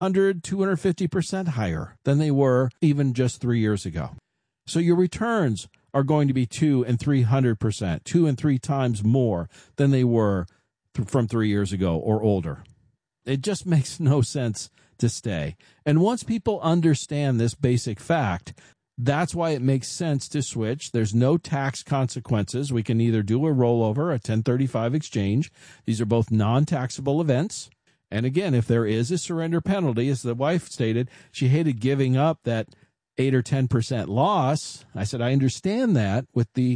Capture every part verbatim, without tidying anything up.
hundred, two hundred fifty percent higher than they were even just three years ago. So your returns are going to be two and three hundred percent, two and three times more than they were th- from three years ago or older. It just makes no sense to stay. And once people understand this basic fact, that's why it makes sense to switch. There's no tax consequences. We can either do a rollover, a ten thirty-five exchange. These are both non-taxable events. And again, if there is a surrender penalty, as the wife stated, she hated giving up that eight or ten percent loss. I said, I understand that with the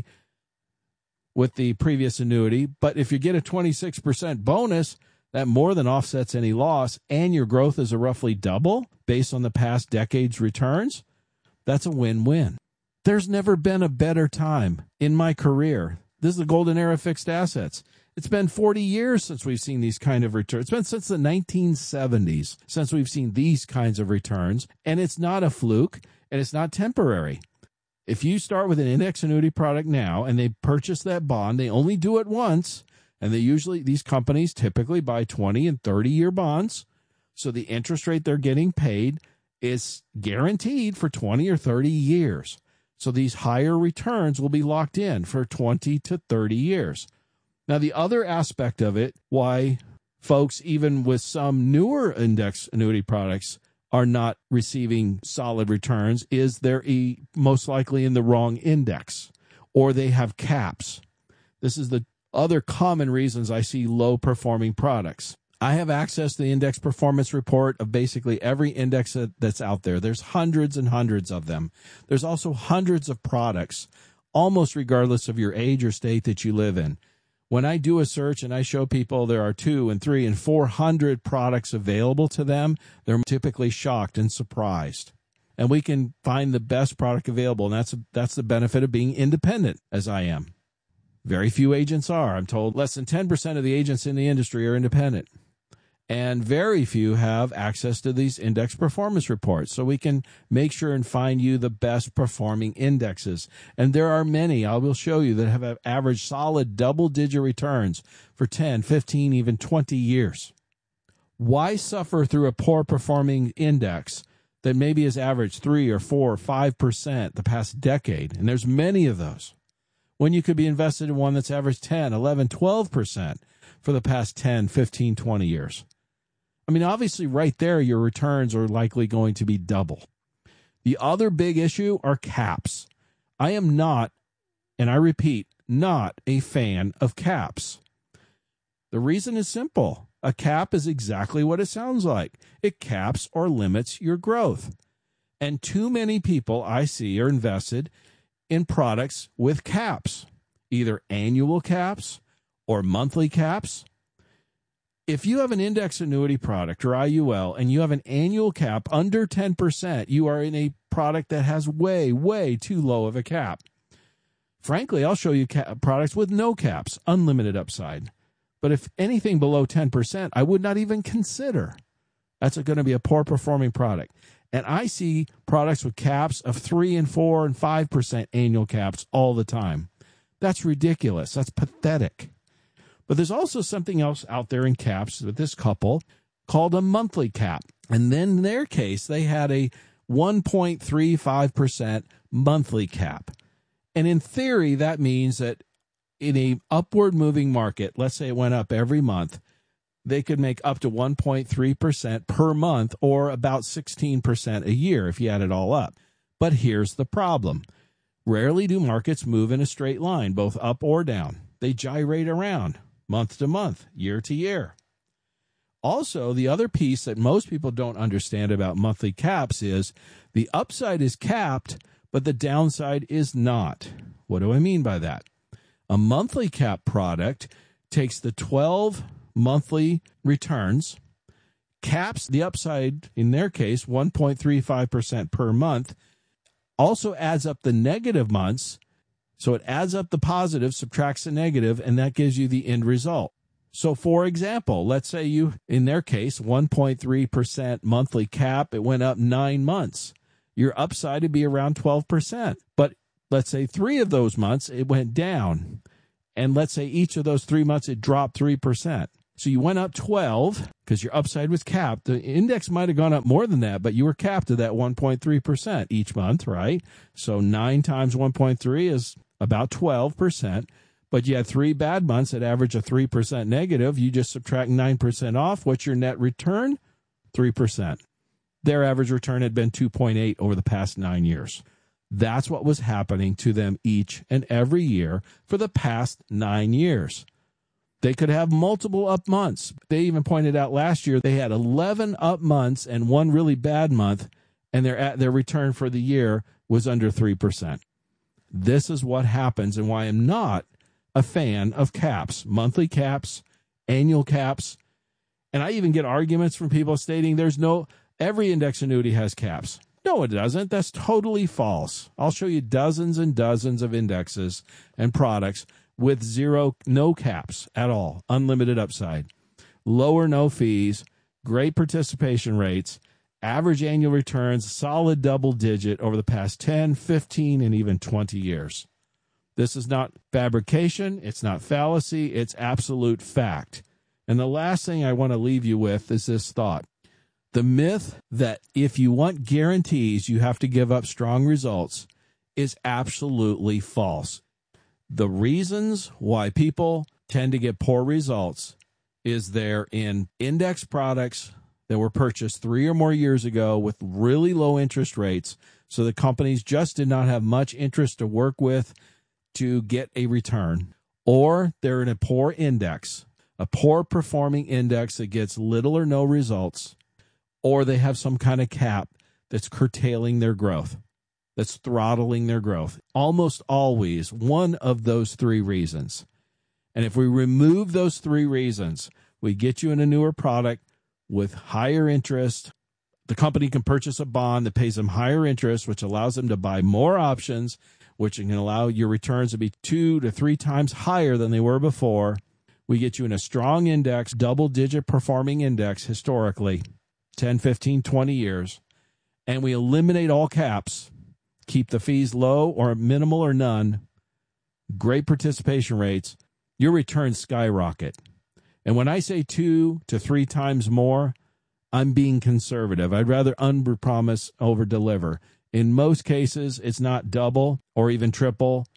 with the previous annuity, but if you get a twenty-six percent bonus, that more than offsets any loss, and your growth is a roughly double based on the past decade's returns, that's a win-win. There's never been a better time in my career. This is the golden era of fixed assets. It's been forty years since we've seen these kind of returns. It's been since the nineteen seventies since we've seen these kinds of returns, and it's not a fluke, and it's not temporary. If you start with an index annuity product now and they purchase that bond, they only do it once, and they usually, these companies typically buy twenty and thirty year bonds, so the interest rate they're getting paid is guaranteed for twenty or thirty years. So these higher returns will be locked in for twenty to thirty years. Now, the other aspect of it, why folks, even with some newer index annuity products, are not receiving solid returns, is they're e- most likely in the wrong index, or they have caps. This is the other common reasons I see low-performing products. I have access to the index performance report of basically every index that, that's out there. There's hundreds and hundreds of them. There's also hundreds of products, almost regardless of your age or state that you live in. When I do a search and I show people there are two and three and four hundred products available to them, they're typically shocked and surprised. And we can find the best product available, and that's that's the benefit of being independent, as I am. Very few agents are. I'm told less than ten percent of the agents in the industry are independent. And very few have access to these index performance reports. So we can make sure and find you the best performing indexes. And there are many, I will show you, that have averaged solid double-digit returns for ten, fifteen, even twenty years. Why suffer through a poor performing index that maybe has averaged three or four or five percent the past decade? And there's many of those. When you could be invested in one that's averaged ten, eleven, twelve percent for the past ten, fifteen, twenty years. I mean, obviously right there, your returns are likely going to be double. The other big issue are caps. I am not, and I repeat, not a fan of caps. The reason is simple. A cap is exactly what it sounds like. It caps or limits your growth. And too many people I see are invested in products with caps, either annual caps or monthly caps. If you have an index annuity product or I U L and you have an annual cap under ten percent, you are in a product that has way, way too low of a cap. Frankly, I'll show you ca- products with no caps, unlimited upside. But if anything below ten percent, I would not even consider. That's going to be a poor performing product. And I see products with caps of three and four and five percent annual caps all the time. That's ridiculous. That's pathetic. But there's also something else out there in caps with this couple called a monthly cap. And then in their case, they had a one point three five percent monthly cap. And in theory, that means that in a upward moving market, let's say it went up every month, they could make up to one point three percent per month, or about sixteen percent a year if you add it all up. But here's the problem. Rarely do markets move in a straight line, both up or down. They gyrate around month to month, year to year. Also, the other piece that most people don't understand about monthly caps is the upside is capped, but the downside is not. What do I mean by that? A monthly cap product takes the twelve monthly returns, caps the upside, in their case, one point three five percent per month, also adds up the negative months. So it adds up the positive, subtracts the negative, and that gives you the end result. So, for example, let's say you, in their case, one point three percent monthly cap, it went up nine months. Your upside would be around twelve percent. But let's say three of those months, it went down. And let's say each of those three months, it dropped three percent. So you went up twelve because your upside was capped. The index might have gone up more than that, but you were capped to that one point three percent each month, right? So nine times one point three is about twelve percent. But you had three bad months that average a three percent negative. You just subtract nine percent off. What's your net return? three percent. Their average return had been two point eight over the past nine years. That's what was happening to them each and every year for the past nine years. They could have multiple up months. They even pointed out last year they had eleven up months and one really bad month, and their their return for the year was under three percent. This is what happens and why I'm not a fan of caps, monthly caps, annual caps. And I even get arguments from people stating there's no, every index annuity has caps. No, it doesn't. That's totally false. I'll show you dozens and dozens of indexes and products with zero, no caps at all, unlimited upside, lower no fees, great participation rates, average annual returns, solid double digit over the past ten, fifteen, and even twenty years. This is not fabrication. It's not fallacy. It's absolute fact. And the last thing I want to leave you with is this thought. The myth that if you want guarantees, you have to give up strong results is absolutely false. The reasons why people tend to get poor results is they're in index products that were purchased three or more years ago with really low interest rates. So the companies just did not have much interest to work with to get a return, or they're in a poor index, a poor performing index that gets little or no results, or they have some kind of cap that's curtailing their growth, that's throttling their growth. Almost always one of those three reasons. And if we remove those three reasons, we get you in a newer product with higher interest. The company can purchase a bond that pays them higher interest, which allows them to buy more options, which can allow your returns to be two to three times higher than they were before. We get you in a strong index, double-digit performing index historically, ten, fifteen, twenty years, and we eliminate all caps, keep the fees low or minimal or none, great participation rates, your returns skyrocket. And when I say two to three times more, I'm being conservative. I'd rather under-promise, over-deliver. In most cases, it's not double or even triple.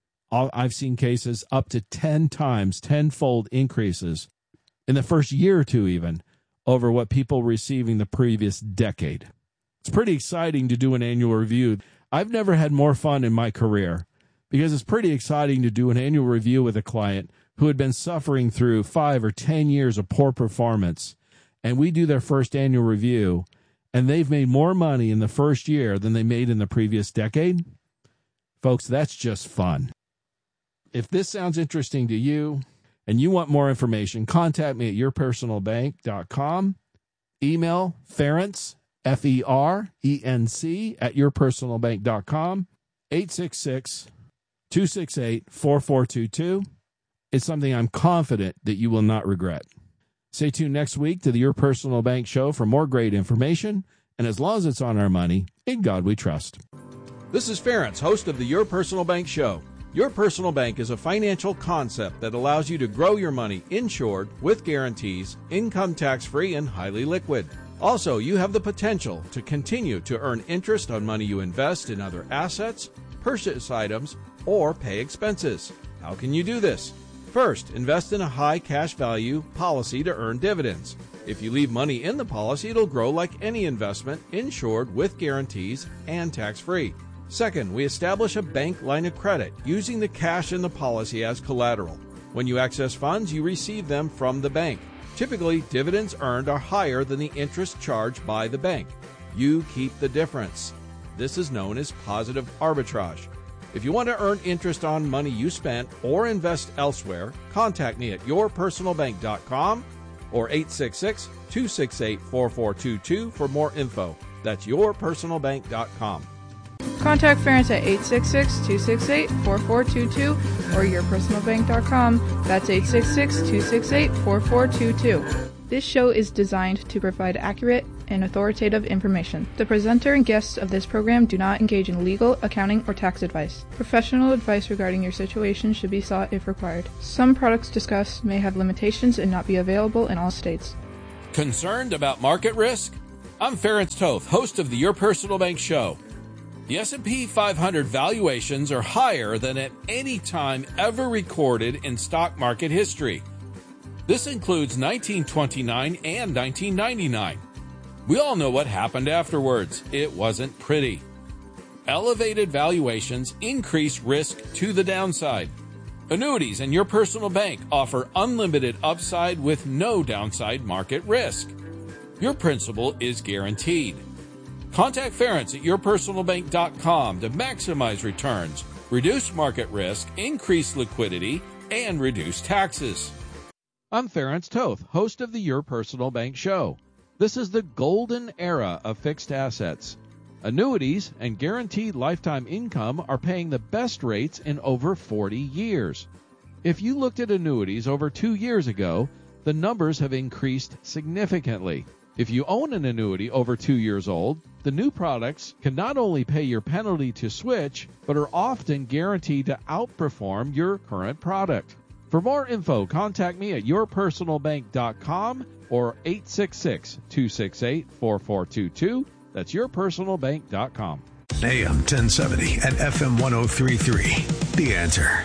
I've seen cases up to ten times, tenfold increases in the first year or two even over what people were receiving the previous decade. It's pretty exciting to do an annual review. I've never had more fun in my career because it's pretty exciting to do an annual review with a client who had been suffering through five or ten years of poor performance, and we do their first annual review, and they've made more money in the first year than they made in the previous decade. Folks, that's just fun. If this sounds interesting to you and you want more information, contact me at your personal bank dot com. Email Ferenc, F E R E N C, at your personal bank dot com, eight six six, two six eight, four four two two. It's something I'm confident that you will not regret. Stay tuned next week to the Your Personal Bank Show for more great information. And as long as it's on our money, in God we trust. This is Ferenc, host of the Your Personal Bank Show. Your Personal Bank is a financial concept that allows you to grow your money insured with guarantees, income tax-free, and highly liquid. Also, you have the potential to continue to earn interest on money you invest in other assets, purchase items, or pay expenses. How can you do this? First, invest in a high cash value policy to earn dividends. If you leave money in the policy, it'll grow like any investment, insured with guarantees and tax-free. Second, we establish a bank line of credit using the cash in the policy as collateral. When you access funds, you receive them from the bank. Typically, dividends earned are higher than the interest charged by the bank. You keep the difference. This is known as positive arbitrage. If you want to earn interest on money you spent or invest elsewhere, contact me at your personal bank dot com or eight six six, two six eight, four four two two for more info. That's your personal bank dot com. Contact Ferenc at eight six six, two six eight, four four two two or your personal bank dot com. That's eight six six, two six eight, four four two two. This show is designed to provide accurate and authoritative information. The presenter and guests of this program do not engage in legal, accounting, or tax advice. Professional advice regarding your situation should be sought if required. Some products discussed may have limitations and not be available in all states. Concerned about market risk? I'm Ference Toth, host of the Your Personal Bank Show. The S and P five hundred valuations are higher than at any time ever recorded in stock market history. This includes nineteen twenty-nine and nineteen ninety-nine. We all know what happened afterwards. It wasn't pretty. Elevated valuations increase risk to the downside. Annuities and Your Personal Bank offer unlimited upside with no downside market risk. Your principal is guaranteed. Contact Ference at your personal bank dot com to maximize returns, reduce market risk, increase liquidity, and reduce taxes. I'm Ference Toth, host of the Your Personal Bank Show. This is the golden era of fixed assets. Annuities and guaranteed lifetime income are paying the best rates in over forty years. If you looked at annuities over two years ago, the numbers have increased significantly. If you own an annuity over two years old, the new products can not only pay your penalty to switch, but are often guaranteed to outperform your current product. For more info, contact me at your personal bank dot com or eight six six, two six eight, four four two two. That's your personal bank dot com. A M ten seventy and F M one oh three point three. The Answer.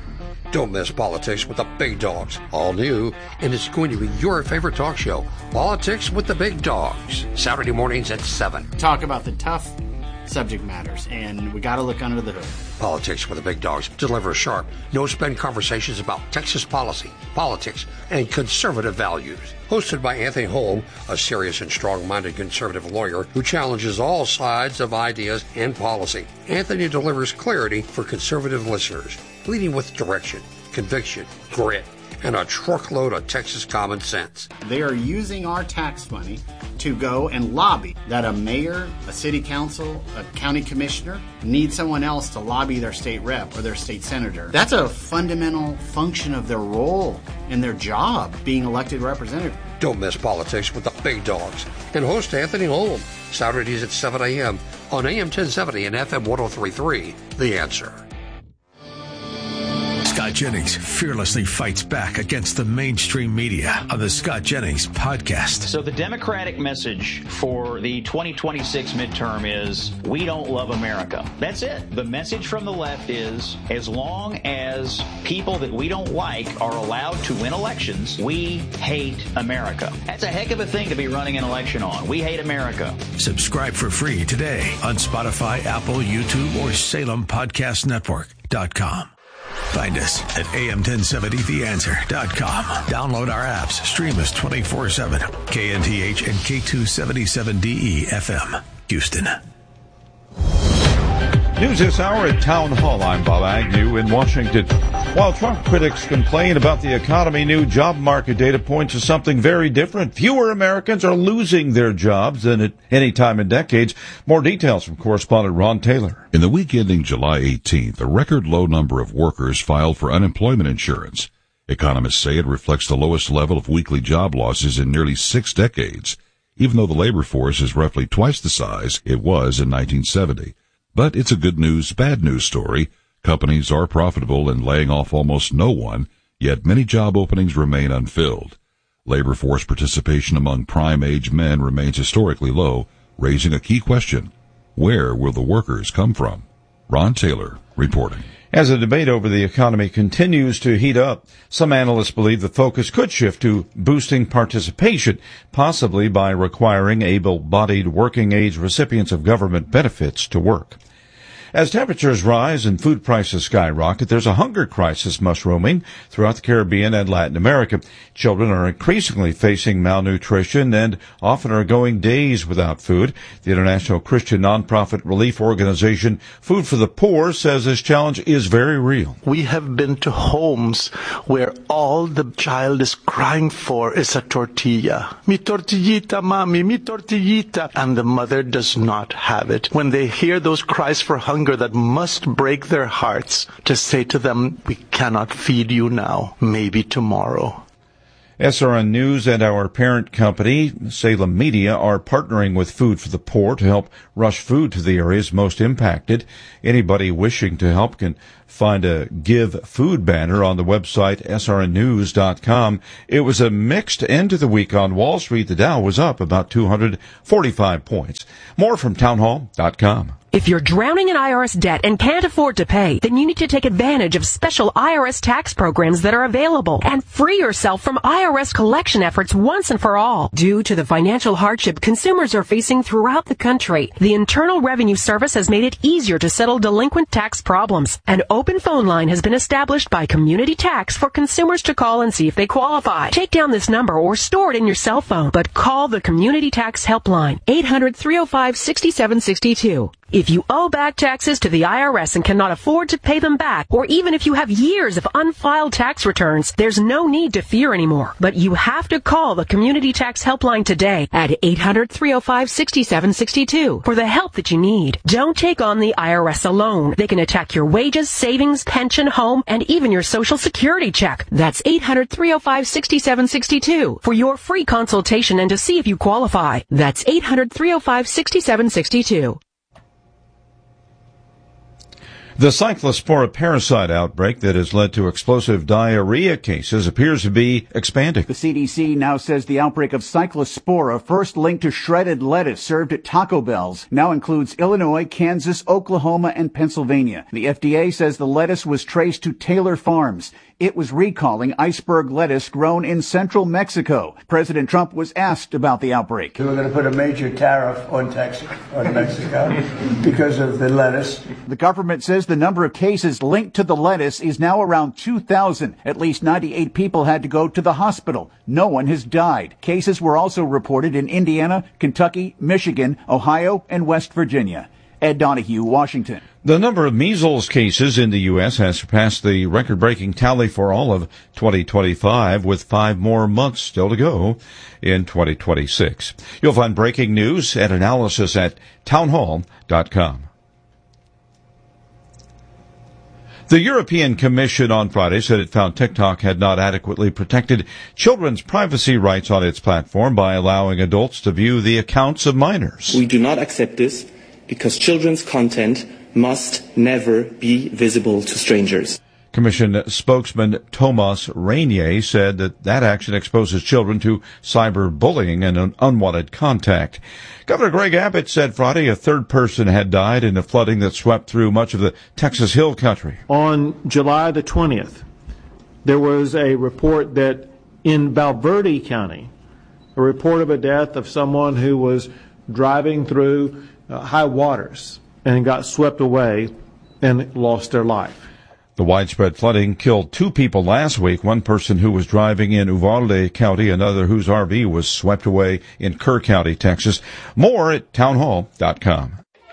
Don't miss Politics with the Big Dogs. All new, and it's going to be your favorite talk show, Politics with the Big Dogs. Saturday mornings at seven. Talk about the tough subject matters, and we got to look under the hood. Politics with the Big Dogs deliver sharp, no-spin conversations about Texas policy, politics, and conservative values. Hosted by Anthony Holm, a serious and strong-minded conservative lawyer who challenges all sides of ideas and policy. Anthony delivers clarity for conservative listeners, leading with direction, conviction, grit, and a truckload of Texas common sense. They are using our tax money to go and lobby that a mayor, a city council, a county commissioner need someone else to lobby their state rep or their state senator. That's a fundamental function of their role and their job, being elected representative. Don't miss Politics with the Big Dogs and host Anthony Holm, Saturdays at seven a.m. on A M ten seventy and F M one oh three point three. The Answer. Scott Jennings fearlessly fights back against the mainstream media on the Scott Jennings Podcast. So the Democratic message for the twenty twenty-six midterm is, we don't love America. That's it. The message from the left is, as long as people that we don't like are allowed to win elections, we hate America. That's a heck of a thing to be running an election on. We hate America. Subscribe for free today on Spotify, Apple, YouTube, or Salem Podcast Network dot com. Find us at A M ten seventy the answer dot com. Download our apps. Stream us twenty-four seven. K N T H and K two seventy-seven D E F M, Houston. News this hour at Town Hall. I'm Bob Agnew in Washington. While Trump critics complain about the economy, new job market data points to something very different. Fewer Americans are losing their jobs than at any time in decades. More details from correspondent Ron Taylor. In the week ending July eighteenth, a record low number of workers filed for unemployment insurance. Economists say it reflects the lowest level of weekly job losses in nearly six decades, even though the labor force is roughly twice the size it was in nineteen seventy. But it's a good news, bad news story. Companies are profitable and laying off almost no one, yet many job openings remain unfilled. Labor force participation among prime-age men remains historically low, raising a key question. Where will the workers come from? Ron Taylor reporting. As the debate over the economy continues to heat up, some analysts believe the focus could shift to boosting participation, possibly by requiring able-bodied working-age recipients of government benefits to work. As temperatures rise and food prices skyrocket, there's a hunger crisis mushrooming throughout the Caribbean and Latin America. Children are increasingly facing malnutrition and often are going days without food. The international Christian nonprofit relief organization Food for the Poor says this challenge is very real. We have been to homes where all the child is crying for is a tortilla. Mi tortillita, mami, mi tortillita. And the mother does not have it. When they hear those cries for hunger, that must break their hearts, to say to them, we cannot feed you now, maybe tomorrow. S R N News and our parent company, Salem Media, are partnering with Food for the Poor to help rush food to the areas most impacted. Anybody wishing to help can find a Give Food banner on the website S R N news dot com. It was a mixed end to the week on Wall Street. The Dow was up about two hundred forty-five points. More from townhall dot com. If you're drowning in I R S debt and can't afford to pay, then you need to take advantage of special I R S tax programs that are available and free yourself from I R S collection efforts once and for all. Due to the financial hardship consumers are facing throughout the country, the Internal Revenue Service has made it easier to settle delinquent tax problems. An open phone line has been established by Community Tax for consumers to call and see if they qualify. Take down this number or store it in your cell phone, but call the Community Tax Helpline, eight hundred, three oh five, six seven six two. If you owe back taxes to the I R S and cannot afford to pay them back, or even if you have years of unfiled tax returns, there's no need to fear anymore. But you have to call the Community Tax Helpline today at eight hundred, three oh five, six seven six two for the help that you need. Don't take on the I R S alone. They can attack your wages, savings, pension, home, and even your Social Security check. That's eight hundred, three oh five, six seven six two for your free consultation and to see if you qualify. That's eight hundred, three oh five, six seven six two. The cyclospora parasite outbreak that has led to explosive diarrhea cases appears to be expanding. The C D C now says the outbreak of cyclospora, first linked to shredded lettuce served at Taco Bell's, now includes Illinois, Kansas, Oklahoma, and Pennsylvania. The F D A says the lettuce was traced to Taylor Farms. It was recalling iceberg lettuce grown in central Mexico. President Trump was asked about the outbreak. We're going to put a major tariff on Texas, on Mexico, because of the lettuce. The government says the number of cases linked to the lettuce is now around two thousand. At least ninety-eight people had to go to the hospital. No one has died. Cases were also reported in Indiana, Kentucky, Michigan, Ohio, and West Virginia. Ed Donahue, Washington. The number of measles cases in the U S has surpassed the record-breaking tally for all of twenty twenty-five, with five more months still to go in twenty twenty-six. You'll find breaking news and analysis at townhall dot com. The European Commission on Friday said it found TikTok had not adequately protected children's privacy rights on its platform by allowing adults to view the accounts of minors. We do not accept this because children's content must never be visible to strangers. Commission spokesman Thomas Reynier said that that action exposes children to cyberbullying and unwanted contact. Governor Greg Abbott said Friday a third person had died in the flooding that swept through much of the Texas Hill Country. On July the twentieth, there was a report that in Valverde County, a report of a death of someone who was driving through uh, high waters and got swept away and lost their life. The widespread flooding killed two people last week, one person who was driving in Uvalde County, another whose R V was swept away in Kerr County, Texas. More at townhall dot com.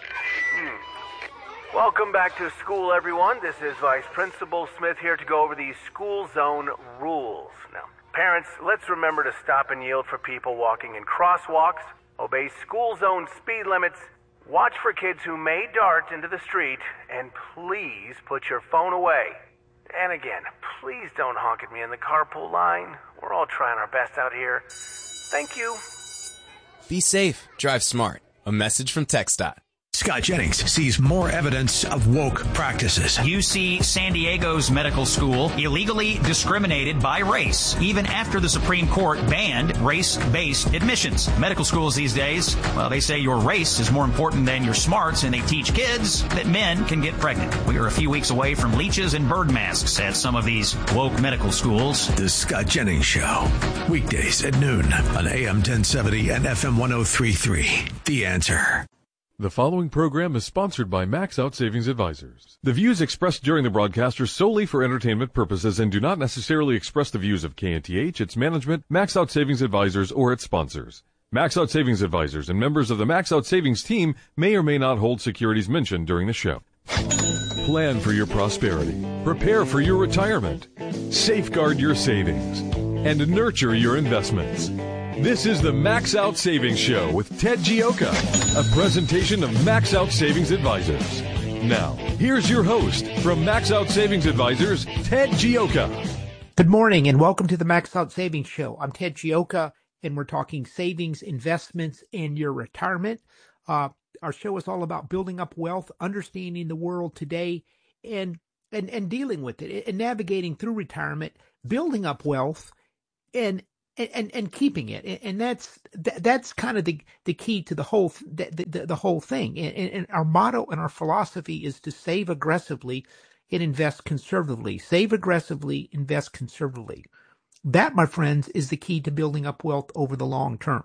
Welcome back to school, everyone. This is Vice Principal Smith here to go over these school zone rules. Now, parents, let's remember to stop and yield for people walking in crosswalks, obey school zone speed limits, watch for kids who may dart into the street, and please put your phone away. And again, please don't honk at me in the carpool line. We're all trying our best out here. Thank you. Be safe. Drive smart. A message from TxDOT. Scott Jennings sees more evidence of woke practices. U C San Diego's medical school illegally discriminated by race, even after the Supreme Court banned race-based admissions. Medical schools these days, well, they say your race is more important than your smarts, and they teach kids that men can get pregnant. We are a few weeks away from leeches and bird masks at some of these woke medical schools. The Scott Jennings Show, weekdays at noon on A M ten seventy and F M one oh three point three. The Answer. The following program is sponsored by Max Out Savings Advisors. The views expressed during the broadcast are solely for entertainment purposes and do not necessarily express the views of K N T H, its management, Max Out Savings Advisors, or its sponsors. Max Out Savings Advisors and members of the Max Out Savings team may or may not hold securities mentioned during the show. Plan for your prosperity. Prepare for your retirement. Safeguard your savings. And nurture your investments. This is the Max Out Savings Show with Ted Gioka, a presentation of Max Out Savings Advisors. Now, here's your host from Max Out Savings Advisors, Ted Gioka. Good morning and welcome to the Max Out Savings Show. I'm Ted Gioka and we're talking savings, investments, and your retirement. Uh, our show is all about building up wealth, understanding the world today, and and and dealing with it and navigating through retirement, building up wealth, and and and keeping it. And that's that's kind of the the key to the whole the the, the whole thing. And, and our motto and our philosophy is to save aggressively and invest conservatively. Save aggressively, invest conservatively. That, my friends, is the key to building up wealth over the long term.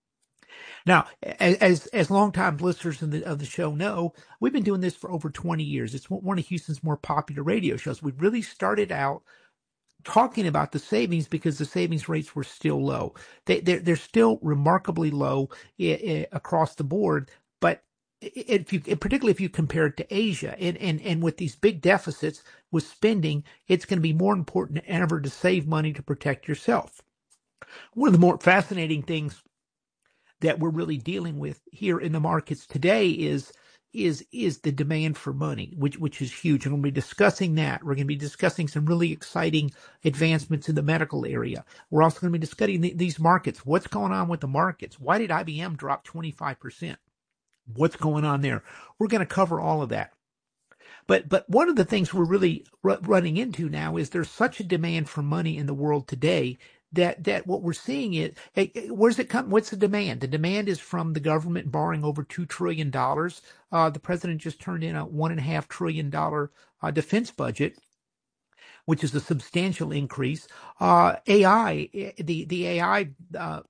Now, as as longtime listeners of the, of the show know, we've been doing this for over twenty years. It's one of Houston's more popular radio shows. We really started out talking about the savings because the savings rates were still low. They, they're, they're still remarkably low I- I across the board, but if you, particularly if you compare it to Asia, and, and, and with these big deficits with spending, it's going to be more important than ever to save money to protect yourself. One of the more fascinating things that we're really dealing with here in the markets today is is is the demand for money, which which is huge. And we'll be discussing that. We're going to be discussing some really exciting advancements in the medical area. We're also going to be discussing the, these markets. What's going on with the markets? Why did I B M drop twenty-five percent? What's going on there? We're going to cover all of that. But but one of the things we're really r- running into now is there's such a demand for money in the world today that that what we're seeing is, where's it come? What's the demand? The demand is from the government borrowing over two trillion dollars. Uh, the president just turned in a one and a half trillion dollar uh, defense budget, which is a substantial increase. Uh, A I, the the A I. Uh,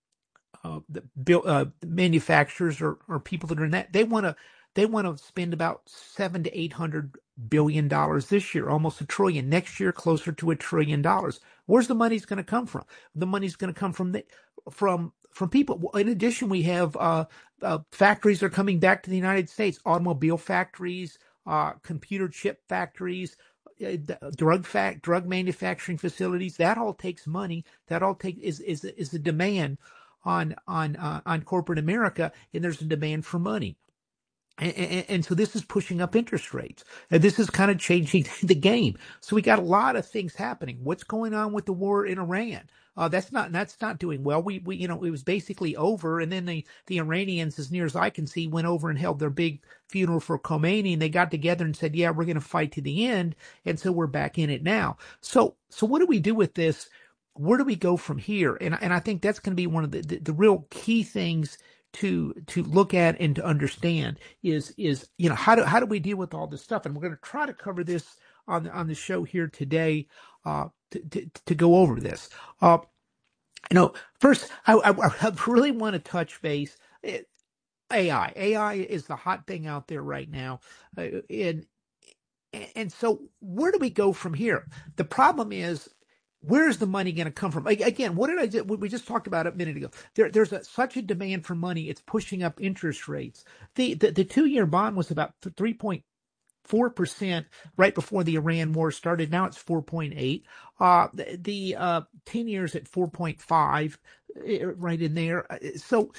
Uh, the build, uh, manufacturers or, or people that are in that, they want to they want to spend about seven to eight hundred billion dollars this year, almost a trillion. Next year, closer to a trillion dollars. Where's the money's going to come from? The money's going to come from the, from from people. In addition, we have uh, uh, factories are coming back to the United States. Automobile factories, uh, computer chip factories. Uh, drug fact, drug manufacturing facilities. That all takes money. That all take is is is the demand on on uh, on corporate America, and there's a demand for money, and, and, and so this is pushing up interest rates, and this is kind of changing the game. So we got a lot of things happening. What's going on with the war in Iran? Uh, that's not that's not doing well. We we you know it was basically over, and then the the Iranians, as near as I can see, went over and held their big funeral for Khomeini, and they got together and said, yeah, we're going to fight to the end, and so we're back in it now. So so what do we do with this? Where do we go from here? And and I think that's going to be one of the, the, the real key things to to look at and to understand is is you know how do how do we deal with all this stuff? And we're going to try to cover this on the, on the show here today uh, to, to to go over this. Uh, you know, first I, I, I really want to touch base. A I A I is the hot thing out there right now, uh, and and so where do we go from here? The problem is, where's the money going to come from? Again, what did I do? We just talked about it a minute ago. There, there's a, such a demand for money. It's pushing up interest rates. The, the, the two-year bond was about three point four percent right before the Iran war started. Now it's four point eight. Uh, the the uh, ten years at four point five, right in there. So,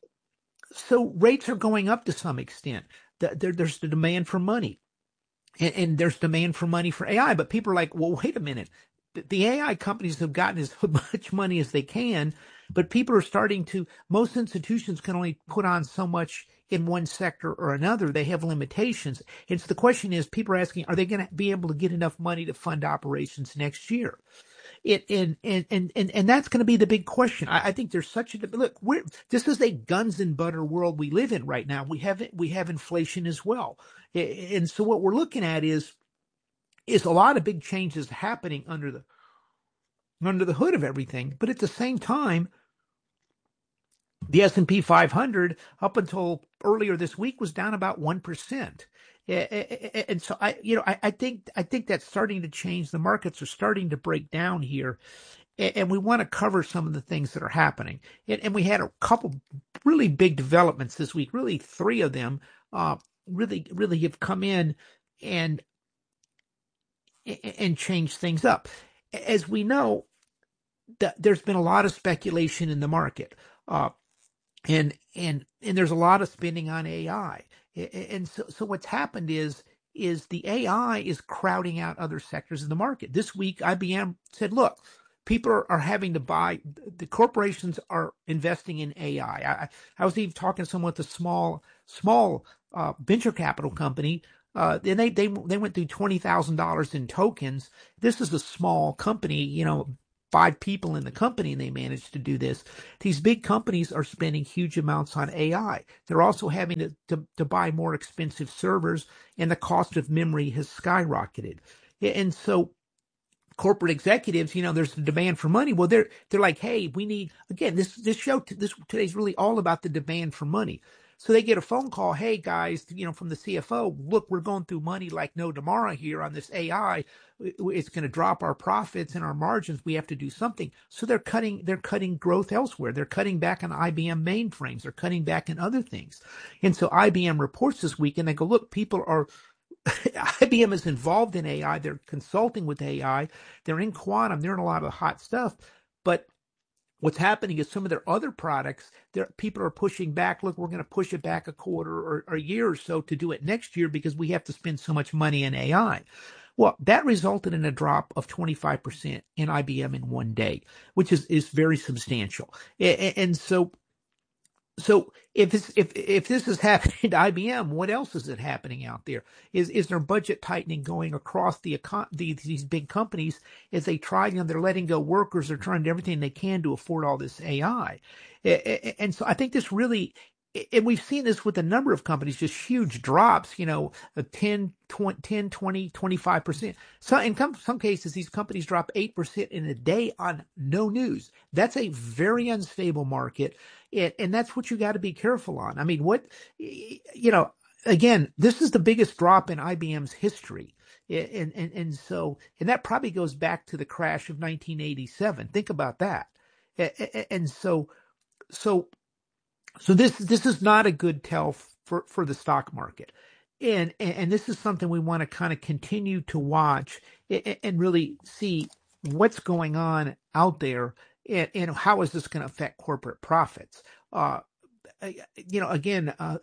so rates are going up to some extent. The, there, there's the demand for money. And, and there's demand for money for A I. But people are like, well, wait a minute. The A I companies have gotten as much money as they can, but people are starting to, most institutions can only put on so much in one sector or another. They have limitations. And so the question is, people are asking, are they going to be able to get enough money to fund operations next year? It, and, and, and, and, and that's going to be the big question. I, I think there's such a, look, we're, this is a guns and butter world we live in right now. We have, we have inflation as well. And so what we're looking at is, is a lot of big changes happening under the under the hood of everything, but at the same time, the S and P five hundred up until earlier this week was down about one percent. And so I, you know, I, I think I think that's starting to change. The markets are starting to break down here, and we want to cover some of the things that are happening. And, and we had a couple really big developments this week. Really, three of them uh, really really have come in and and change things up. As we know, that there's been a lot of speculation in the market, uh, and and and there's a lot of spending on A I. And so, so what's happened is is the A I is crowding out other sectors of the market. This week, I B M said, look, people are, are having to buy, the corporations are investing in A I. I, I was even talking to someone with a small, small uh, venture capital company, uh, and they, they, they went through twenty thousand dollars in tokens. This is a small company, you know, five people in the company, and they managed to do this. These big companies are spending huge amounts on A I. They're also having to, to, to buy more expensive servers, and the cost of memory has skyrocketed. And so corporate executives, you know, there's the demand for money. Well, they're they're like, hey, we need, again, this this show this today's really all about the demand for money. So they get a phone call, hey guys, you know, from the C F O, look, we're going through money like no tomorrow here on this A I. It's going to drop our profits and our margins. We have to do something. So they're cutting they're cutting growth elsewhere. They're cutting back on I B M mainframes. They're cutting back on other things. And so I B M reports this week, and they go, look, people are I B M is involved in A I. They're consulting with A I. They're in quantum. They're in a lot of the hot stuff. But what's happening is some of their other products, there people are pushing back. Look, we're going to push it back a quarter or, or a year or so to do it next year because we have to spend so much money in A I. Well, that resulted in a drop of twenty-five percent in I B M in one day, which is, is very substantial. And, and so, so if this, if, if this is happening to I B M, what else is it happening out there? Is, is there budget tightening going across the, econ- the these big companies as they try, you know, they're letting go workers, they're trying to do everything they can to afford all this A I. And so I think this really, and we've seen this with a number of companies, just huge drops, you know, ten, twenty, twenty-five percent. So in some, some cases, these companies drop eight percent in a day on no news. That's a very unstable market. And, and that's what you got to be careful on. I mean, what, you know, again, this is the biggest drop in I B M's history. And, and, and so, and that probably goes back to the crash of nineteen eighty-seven. Think about that. And so, so, So this this is not a good tell for, for the stock market. And, and this is something we want to kind of continue to watch and, and really see what's going on out there and, and how is this going to affect corporate profits. Uh, you know, again, uh,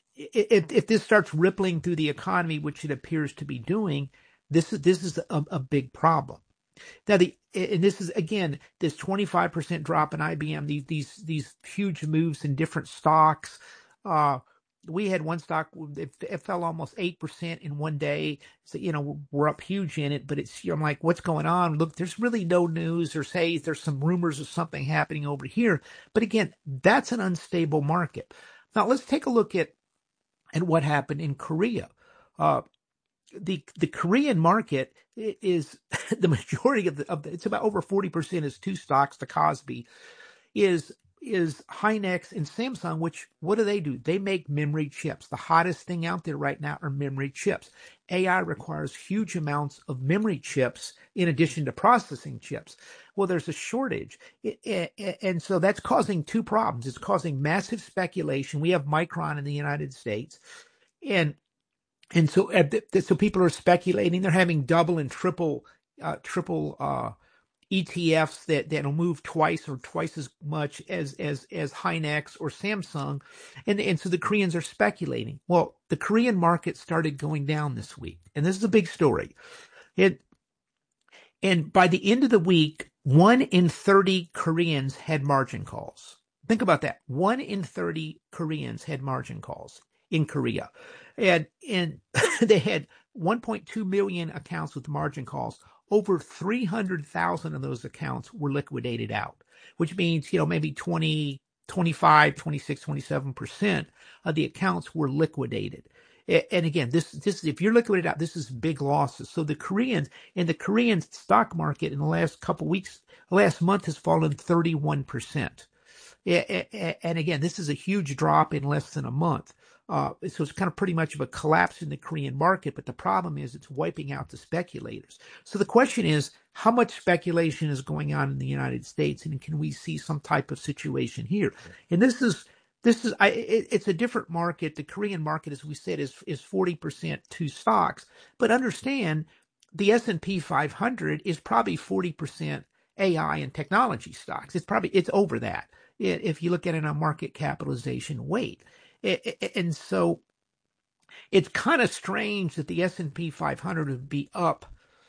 if, if this starts rippling through the economy, which it appears to be doing, this is this is a, a big problem. Now, the and this is, again, this twenty-five percent drop in I B M, these these these huge moves in different stocks. Uh, we had one stock, it, it fell almost eight percent in one day. So, you know, we're up huge in it, but it's, I'm like, what's going on? Look, there's really no news or say there's some rumors of something happening over here. But again, that's an unstable market. Now, let's take a look at, at what happened in Korea. Uh, The the Korean market is the majority of the, of the it's about over forty percent is two stocks, the Kospi, is is Hynix and Samsung, which what do they do? They make memory chips. The hottest thing out there right now are memory chips. A I requires huge amounts of memory chips in addition to processing chips. Well, there's a shortage. It, it, and so that's causing two problems. It's causing massive speculation. We have Micron in the United States. And And so, so people are speculating. They're having double and triple, uh, triple uh, E T Fs that that'll move twice or twice as much as as as Hynix or Samsung, and and so the Koreans are speculating. Well, the Korean market started going down this week, and this is a big story. It and by the end of the week, one in thirty Koreans had margin calls. Think about that. One in thirty Koreans had margin calls in Korea. And, and they had one point two million accounts with margin calls. Over three hundred thousand of those accounts were liquidated out, which means, you know, maybe twenty, twenty-five, twenty-six, twenty-seven percent of the accounts were liquidated. And again, this, this, if you're liquidated out, this is big losses. So the Koreans and the Korean stock market in the last couple of weeks, last month has fallen thirty-one percent. And again, this is a huge drop in less than a month. Uh, so it's kind of pretty much of a collapse in the Korean market, but the problem is it's wiping out the speculators. So the question is, how much speculation is going on in the United States, and can we see some type of situation here? And this is this is I, it, it's a different market. The Korean market, as we said, is is forty percent to stocks, but understand the S and P five hundred is probably forty percent A I and technology stocks. It's probably it's over that if you look at it on market capitalization weight. And so, it's kind of strange that the S and P five hundred would be up.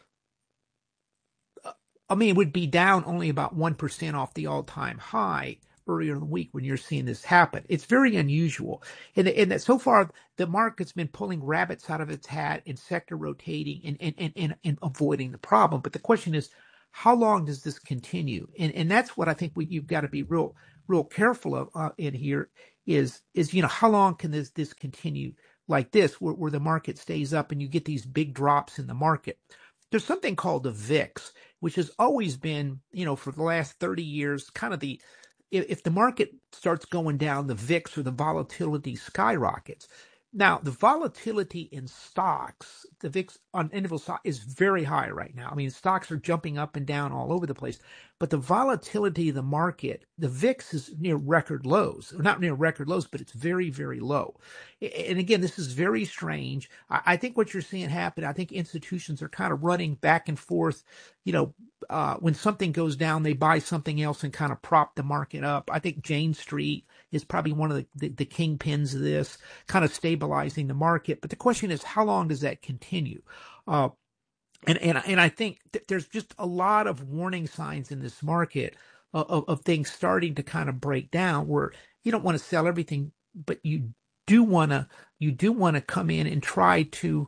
I mean, it would be down only about one percent off the all-time high earlier in the week when you're seeing this happen. It's very unusual. And, and that so far, the market's been pulling rabbits out of its hat and sector rotating and, and, and, and, and avoiding the problem. But the question is, how long does this continue? And, and that's what I think we, you've got to be real, real careful of uh, in here is, is, you know, how long can this, this continue like this, where, where the market stays up and you get these big drops in the market? There's something called the V I X, which has always been, you know, for the last thirty years, kind of the, if, if the market starts going down, the V I X or the volatility skyrockets. Now, the volatility in stocks, the V I X on individual stock is very high right now. I mean, stocks are jumping up and down all over the place. But the volatility of the market, the V I X is near record lows. Not near record lows, but it's very, very low. And again, this is very strange. I think what you're seeing happen, I think institutions are kind of running back and forth. You know, uh, when something goes down, they buy something else and kind of prop the market up. I think Jane Street is probably one of the, the, the kingpins of this, kind of stabilizing the market. But the question is, how long does that continue? Uh, and, and, and I think th- there's just a lot of warning signs in this market of, of, of things starting to kind of break down, where you don't want to sell everything, but you do want to, you do want to come in and try to,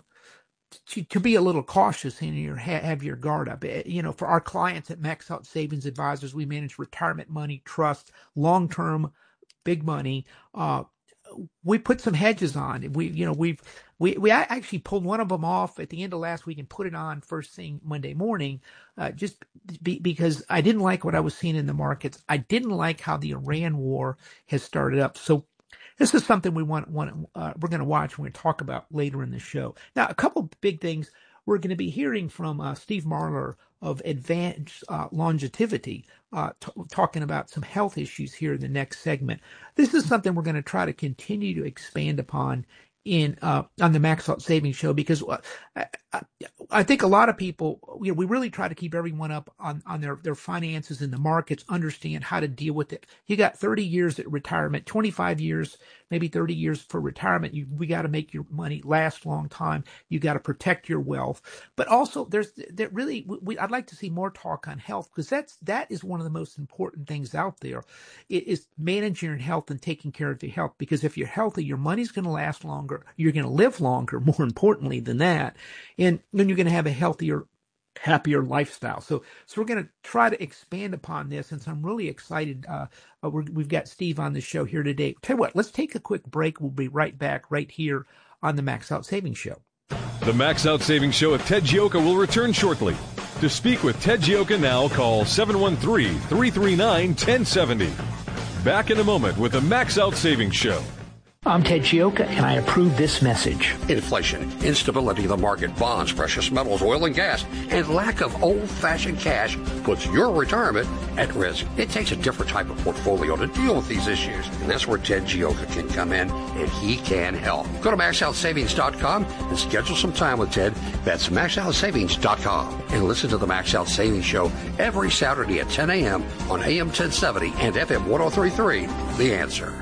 to, to be a little cautious and your, have your guard up. You know, for our clients at Max Out Savings Advisors, we manage retirement money, trust, long-term, big money. Uh, we put some hedges on. We, you know, we've, we, we actually pulled one of them off at the end of last week and put it on first thing Monday morning, uh, just be, because I didn't like what I was seeing in the markets. I didn't like how the Iran war has started up. So this is something we want, want uh, we're going to watch and we're going to talk about later in the show. Now, a couple big things. We're going to be hearing from uh, Steve Marler of Advanced uh, Longevity, uh, t- talking about some health issues here in the next segment. This is something we're going to try to continue to expand upon in uh, on the Max Out Savings Show, because I, I, I think a lot of people, you know, we really try to keep everyone up on, on their, their finances in the markets, understand how to deal with it. You got thirty years at retirement, twenty-five years, maybe thirty years for retirement. You, we got to make your money last a long time. You got to protect your wealth. But also there's there really, we, I'd like to see more talk on health, because that's, that is one of the most important things out there. It is managing your health and taking care of your health, because if you're healthy, your money's going to last longer. You're going to live longer, more importantly than that. And then you're going to have a healthier, happier lifestyle. So, so we're going to try to expand upon this. And so I'm really excited. Uh, uh, we're, we've got Steve on the show here today. Tell you what, let's take a quick break. We'll be right back right here on the Max Out Savings Show. The Max Out Savings Show with Ted Gioka will return shortly. To speak with Ted Gioka now, call seven one three, three three nine, one zero seven zero. Back in a moment with the Max Out Savings Show. I'm Ted Gioka, and I approve this message. Inflation, instability of the market, bonds, precious metals, oil and gas, and lack of old-fashioned cash puts your retirement at risk. It takes a different type of portfolio to deal with these issues, and that's where Ted Gioka can come in, and he can help. Go to max out savings dot com and schedule some time with Ted. That's max out savings dot com. And listen to the Max Out Savings Show every Saturday at ten a.m. on A M ten seventy and F M ten thirty-three. The Answer.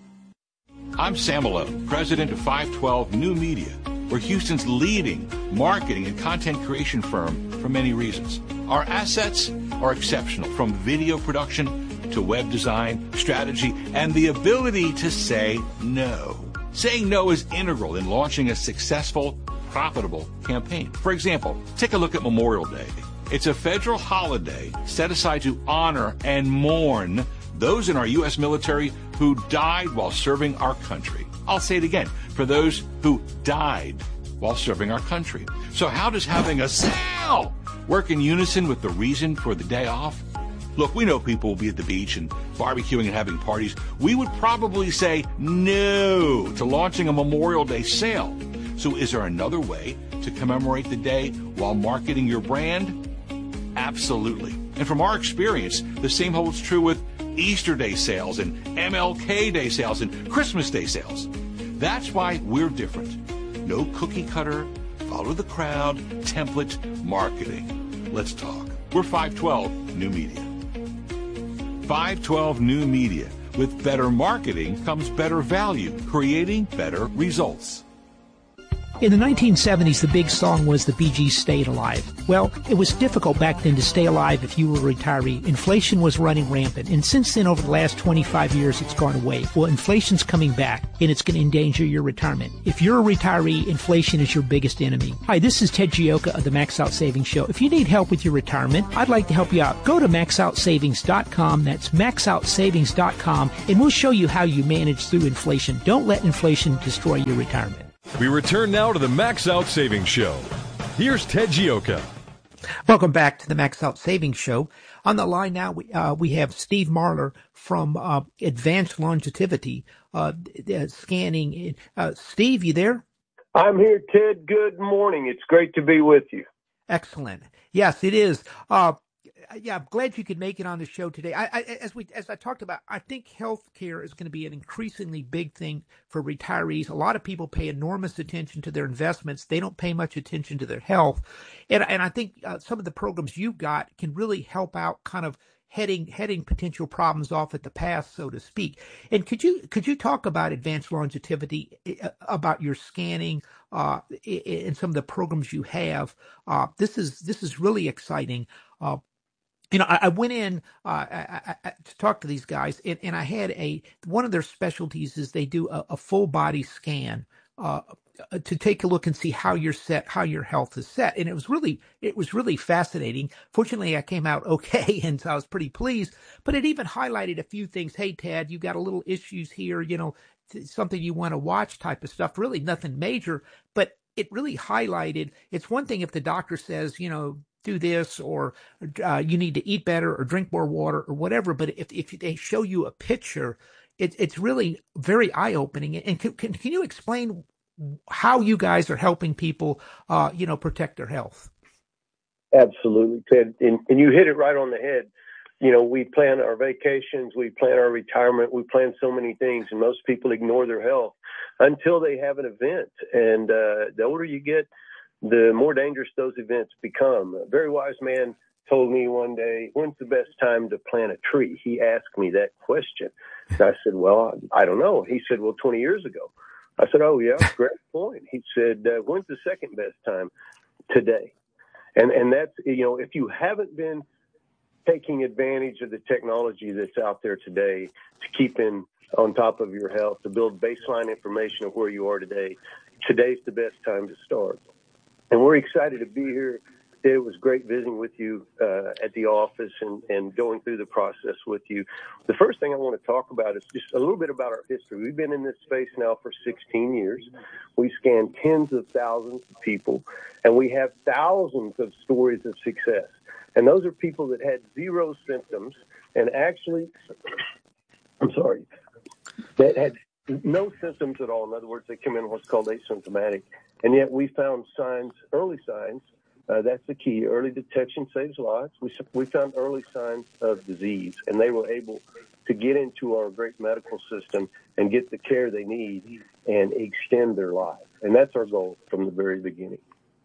I'm Sam Malone, president of five twelve New Media. We're Houston's leading marketing and content creation firm for many reasons. Our assets are exceptional, from video production to web design, strategy, and the ability to say no. Saying no is integral in launching a successful, profitable campaign. For example, take a look at Memorial Day. It's a federal holiday set aside to honor and mourn those in our U S military who died while serving our country. I'll say it again, for those who died while serving our country. So how does having a sale work in unison with the reason for the day off? Look, we know people will be at the beach and barbecuing and having parties. We would probably say no to launching a Memorial Day sale. So is there another way to commemorate the day while marketing your brand? Absolutely. And from our experience, the same holds true with Easter Day sales and M L K Day sales and Christmas Day sales. That's why we're different. No cookie cutter, follow the crowd, template marketing. Let's talk. We're five twelve New Media. five twelve New Media. With better marketing comes better value, creating better results. In the nineteen seventies, the big song was the Bee Gees' Stayed Alive. Well, it was difficult back then to stay alive if you were a retiree. Inflation was running rampant, and since then, over the last twenty-five years, it's gone away. Well, inflation's coming back, and it's going to endanger your retirement. If you're a retiree, inflation is your biggest enemy. Hi, this is Ted Gioka of the Max Out Savings Show. If you need help with your retirement, I'd like to help you out. Go to max out savings dot com. That's max out savings dot com, and we'll show you how you manage through inflation. Don't let inflation destroy your retirement. We return now to the Max Out Savings Show. Here's Ted Gioka. Welcome back to the Max Out Savings Show. On the line now, we, uh, we have Steve Marler from uh, Advanced Longevity uh, uh, Scanning. Uh, Steve, you there? I'm here, Ted. Good morning. It's great to be with you. Excellent. Yes, it is. Uh, yeah, I'm glad you could make it on the show today. I, I, as we, as I talked about, I think healthcare is going to be an increasingly big thing for retirees. A lot of people pay enormous attention to their investments. They don't pay much attention to their health. And, and I think uh, some of the programs you've got can really help out kind of heading, heading potential problems off at the pass, so to speak. And could you, could you talk about Advanced Longevity, about your scanning, uh, and some of the programs you have? Uh, this is, this is really exciting. Uh, You know, I, I went in uh, I, I, to talk to these guys, and, and I had a one of their specialties is they do a, a full body scan uh, to take a look and see how you're set, how your health is set, and it was really it was really fascinating. Fortunately, I came out okay, and so I was pretty pleased. But it even highlighted a few things. Hey, Ted, you got a little issues here. You know, something you want to watch, type of stuff. Really, nothing major, but it really highlighted. It's one thing if the doctor says, you know, do this, or uh, you need to eat better or drink more water or whatever. But if, if they show you a picture, it, it's really very eye-opening. And can, can, can you explain how you guys are helping people, uh, you know, protect their health? Absolutely, Ted. And, and you hit it right on the head. You know, we plan our vacations, we plan our retirement, we plan so many things, and most people ignore their health until they have an event. And uh, the older you get, the more dangerous those events become. A very wise man told me one day, when's the best time to plant a tree? He asked me that question. And I said, well, I don't know. He said, well, twenty years ago. I said, oh, yeah, great point. He said, uh, when's the second best time? Today. And, and that's, you know, if you haven't been taking advantage of the technology that's out there today to keep in on top of your health, to build baseline information of where you are today, today's the best time to start. And we're excited to be here. It was great visiting with you uh, at the office and, and going through the process with you. The first thing I want to talk about is just a little bit about our history. We've been in this space now for sixteen years. We scan tens of thousands of people, and we have thousands of stories of success. And those are people that had zero symptoms and actually, I'm sorry, that had no symptoms at all. In other words, they come in what's called asymptomatic. And yet we found signs, early signs, uh, that's the key. Early detection saves lives. We, we found early signs of disease, and they were able to get into our great medical system and get the care they need and extend their life. And that's our goal from the very beginning.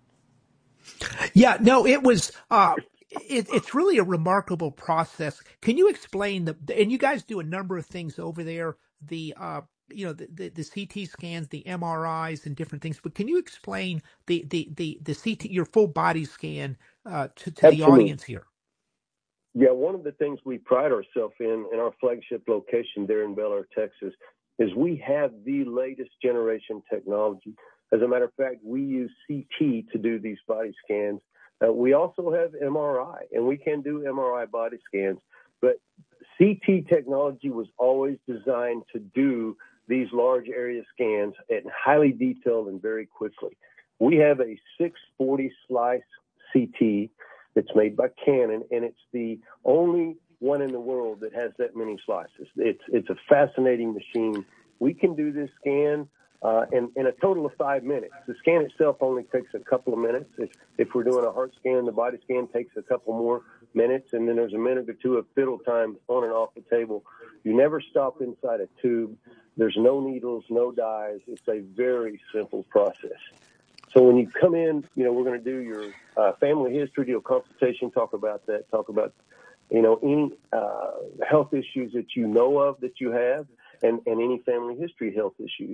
Yeah, no, it was, uh, it, it's really a remarkable process. Can you explain the, and you guys do a number of things over there, the, uh, you know, the, the, the C T scans, the M R Is and different things, but can you explain the, the, the, the C T, your full body scan, uh, to, to the audience here? Yeah. One of the things we pride ourselves in, in our flagship location there in Bel Air, Texas, is we have the latest generation technology. As a matter of fact, we use C T to do these body scans. Uh, we also have M R I, and we can do M R I body scans, but C T technology was always designed to do these large area scans and highly detailed and very quickly. We have a six forty slice C T that's made by Canon, and it's the only one in the world that has that many slices. It's it's a fascinating machine. We can do this scan uh, in, in a total of five minutes. The scan itself only takes a couple of minutes. If, if we're doing a heart scan, the body scan takes a couple more minutes, and then there's a minute or two of fiddle time on and off the table. You never stop inside a tube. There's no needles, no dyes. It's a very simple process. So when you come in, you know, we're going to do your uh, family history, do a consultation, talk about that, talk about, you know, any uh, health issues that you know of that you have, and, and any family history health issues.